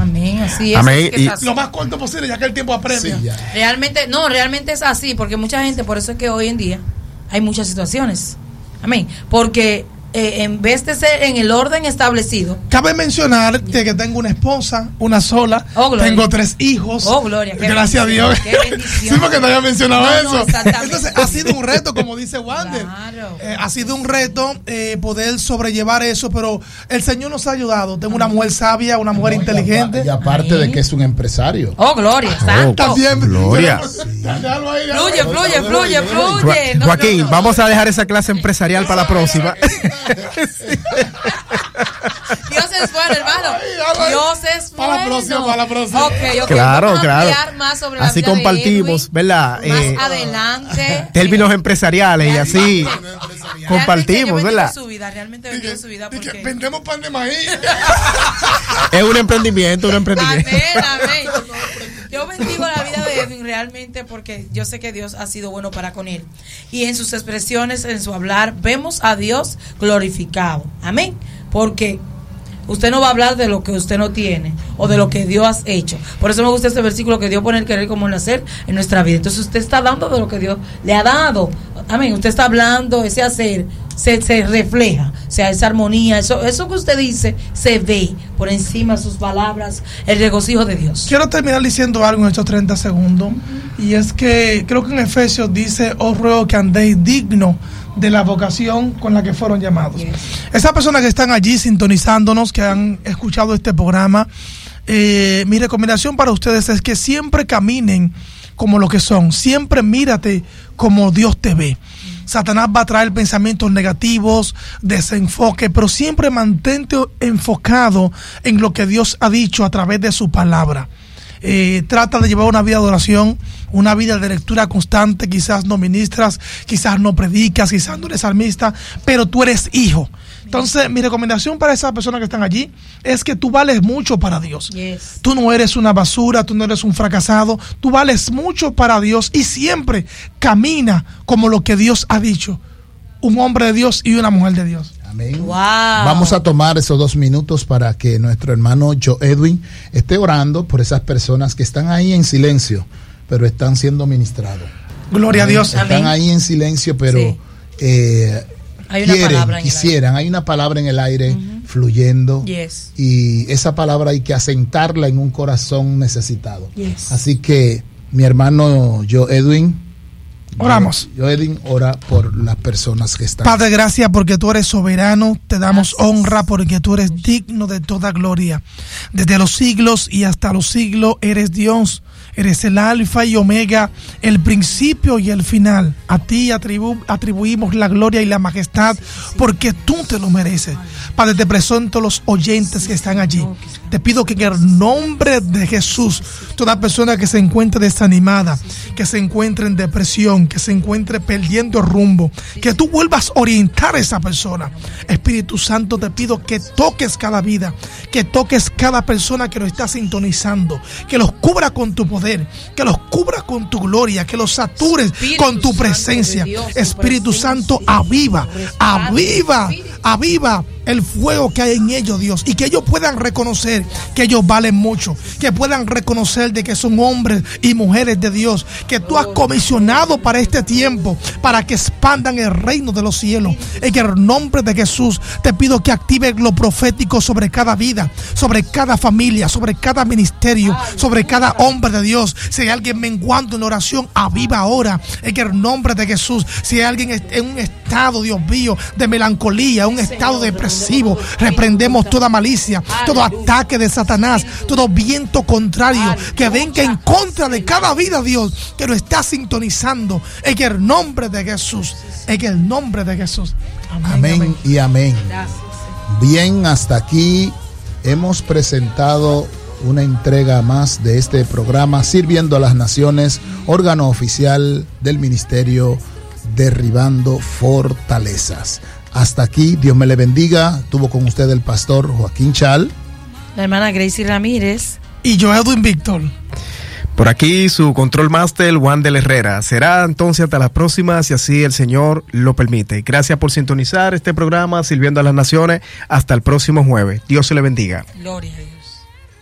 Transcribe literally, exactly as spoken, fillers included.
Amén, así es. Amén. Es, Y es así. Lo más corto posible, ya que el tiempo apremia. Sí, Realmente, no, realmente es así, porque mucha gente, por eso es que hoy en día hay muchas situaciones. Amén. Porque eh, en vez de ser en el orden establecido. Cabe mencionar que tengo una esposa, una sola. Oh, gloria. Tengo tres hijos. Oh, gloria. Gracias a Dios. Qué bendición. Sí, porque no había mencionado No, eso. no, exactamente. Entonces, ha sido un reto, como dice Wander. Claro. Eh, ha sido un reto eh, poder sobrellevar eso, pero el Señor nos ha ayudado. Tengo una mujer sabia, una mujer No, y inteligente. apa- Y aparte de que es un empresario. Oh, gloria, santo. También. Gloria. Déjalo ahí, déjalo Fluye, ahí. fluye, fluye, Jo- fluye. No, Joaquín, no, no. vamos a dejar esa clase empresarial para la próxima. Dios es bueno, hermano. Ay, Dios es bueno. Para la próxima, para la próxima. Ok, ok. Claro, Vamos a claro. ampliar más sobre la Así vida de compartimos, Edwin, ¿verdad? Más Eh, adelante. Términos empresariales y así Realmente compartimos, yo bendigo ¿verdad? su vida, realmente bendigo su vida Di que porque. vendemos pan de maíz. Es un emprendimiento, un emprendimiento. Amén, amén. Yo bendigo la vida de Edwin realmente porque yo sé que Dios ha sido bueno para con él. Y en sus expresiones, en su hablar, vemos a Dios glorificado. Amén. Porque usted no va a hablar de lo que usted no tiene o de lo que Dios ha hecho. Por eso me gusta este versículo que Dios pone el querer como el hacer en nuestra vida. Entonces usted está dando de lo que Dios le ha dado. Amén. Usted está hablando, ese hacer se, se refleja, o sea, esa armonía, eso, eso que usted dice se ve por encima de sus palabras, el regocijo de Dios. Quiero terminar diciendo algo en estos treinta segundos. Y es que creo que en Efesios dice: os ruego que andéis digno de la vocación con la que fueron llamados. Yes. Esas personas que están allí sintonizándonos, que han escuchado este programa, eh, mi recomendación para ustedes es que siempre caminen como lo que son. Siempre mírate como Dios te ve. Satanás va a traer pensamientos negativos, desenfoque, pero siempre mantente enfocado en lo que Dios ha dicho a través de su palabra. Eh, trata de llevar una vida de oración, una vida de lectura constante. Quizás no ministras, quizás no predicas, quizás no eres salmista, pero tú eres hijo. Entonces, mi recomendación para esas personas que están allí es que tú vales mucho para Dios. Yes. Tú no eres una basura, tú no eres un fracasado, tú vales mucho para Dios y siempre camina como lo que Dios ha dicho. Un hombre de Dios y una mujer de Dios. Amén. Wow. Vamos a tomar esos dos minutos para que nuestro hermano Joe Edwin esté orando por esas personas que están ahí en silencio, pero están siendo ministrados. Gloria a Dios. Están Amén. ahí en silencio, pero Sí. eh, Hay una quieren, palabra en el quisieran. Hay una palabra en el aire fluyendo. Yes. Y esa palabra hay que asentarla en un corazón necesitado. Yes. Así que mi hermano Joe Edwin, Oramos. Joe Edwin ora por las personas que están. Padre, gracias porque tú eres soberano, te damos Gracias. honra porque tú eres digno de toda gloria. Desde los siglos y hasta los siglos eres Dios, eres el alfa y omega, el principio y el final. A ti atribu- atribuimos la gloria y la majestad porque tú te lo mereces. Padre, te presento los oyentes que están allí. Te pido que en el nombre de Jesús, toda persona que se encuentre desanimada, que se encuentre en depresión, que se encuentre perdiendo el rumbo, que tú vuelvas a orientar a esa persona. Espíritu Santo, te pido que toques cada vida, que toques cada persona que lo está sintonizando, que los cubra con tu poder, que los cubra con tu gloria, que los satures Espíritu con tu Santo presencia. de Dios, tu Espíritu presencia, Santo, aviva, respaldo, aviva, Espíritu. aviva el fuego que hay en ellos, Dios, y que ellos puedan reconocer que ellos valen mucho, que puedan reconocer de que son hombres y mujeres de Dios, que tú has comisionado para este tiempo, para que expandan el reino de los cielos. En el nombre de Jesús te pido que actives lo profético sobre cada vida, sobre cada familia, sobre cada ministerio, sobre cada hombre de Dios. Si hay alguien menguando en oración, aviva ahora en el nombre de Jesús. Si hay alguien en un estado, Dios mío, de melancolía, un estado depresivo, reprendemos toda malicia, todo ataque de Satanás, todo viento contrario que venga en contra de cada vida, Dios, que lo está sintonizando en el nombre de Jesús, en el nombre de Jesús. Amén, Amén amén. y amén. Gracias. Bien, hasta aquí hemos presentado una entrega más de este programa Sirviendo a las Naciones, órgano oficial del Ministerio Derribando Fortalezas. Hasta aquí, Dios me le bendiga. Tuvo con usted el pastor Joaquín Chal. La hermana Gracie Ramírez. Y yo, Edwin Víctor. Por aquí su control master, Wander Herrera. Será entonces hasta la próxima, si así el Señor lo permite. Gracias por sintonizar este programa Sirviendo a las Naciones. Hasta el próximo jueves. Dios se le bendiga. Gloria a Dios.